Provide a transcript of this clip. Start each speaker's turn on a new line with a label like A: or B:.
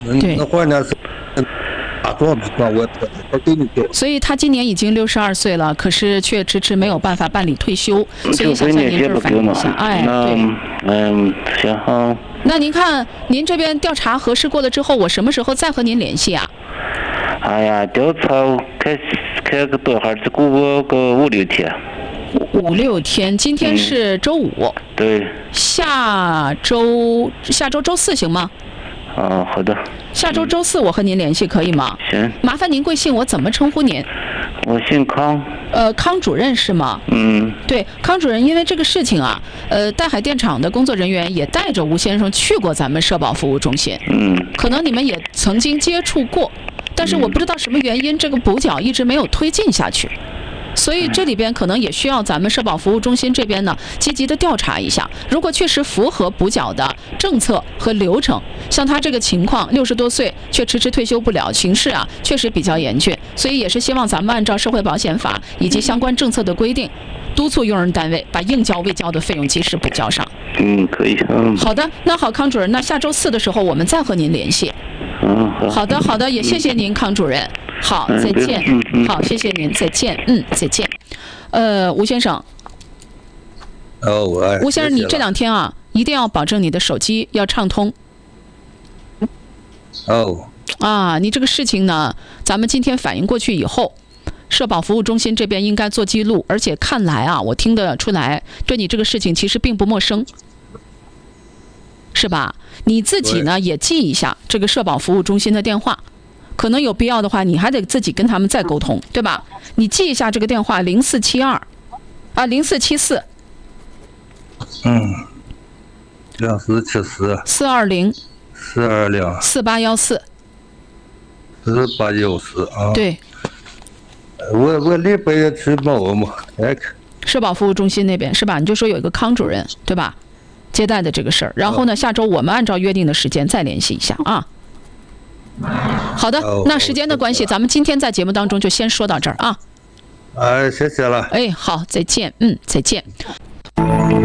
A: 对，
B: 那会儿呢是打多少算我给你丢。
A: 所以他今年已经62岁了，可是却迟迟没有办法办理退休，所以想向您这儿反映一下。哎，对，
C: 行好。
A: 那您看，您这边调查核实过了之后，我什么时候再和您联系啊？
C: 哎呀，调查开个多少？只过个5、6天。
A: 5、6天，今天是周五。
C: 对。
A: 下周周4行吗？
C: 好的。
A: 下周周4我和您联系可以吗？
C: 行。
A: 麻烦您贵姓？我怎么称呼您？
C: 我姓康。
A: 康主任是吗？对，康主任，因为这个事情啊，戴海电厂的工作人员也带着吴先生去过咱们社保服务中心。可能你们也曾经接触过，但是我不知道什么原因，这个补缴一直没有推进下去。所以这里边可能也需要咱们社保服务中心这边呢积极的调查一下，如果确实符合补缴的政策和流程，像他这个情况60多岁却迟迟退休不了，形势啊确实比较严峻，所以也是希望咱们按照社会保险法以及相关政策的规定，督促用人单位把应交未交的费用及时补交上。
C: 可以。
A: 好的，那好，康主任，那下周4的时候我们再和您联系。好的，好的，也谢谢您，康主任。好，再见。好，谢谢您，再见。再见。吴先生。吴先生，你这2天啊，一定要保证你的手机要畅通。你这个事情呢，咱们今天反映过去以后，社保服务中心这边应该做记录，而且看来啊，我听得出来，对你这个事情其实并不陌生，是吧？你自己呢也记一下这个社保服务中心的电话。可能有必要的话，你还得自己跟他们再沟通，对吧？你记一下这个电话0474。
B: 0474。
A: 420。
B: 4814啊。
A: 对。
B: 我礼拜也去某
A: 社保服务中心那边是吧？你就说有一个康主任，对吧？接待的这个事儿，然后呢，下周我们按照约定的时间再联系一下啊。好的，那时间的关系，咱们今天在节目当中就先说到这儿啊。
B: 谢谢了。
A: 好，再见。再见。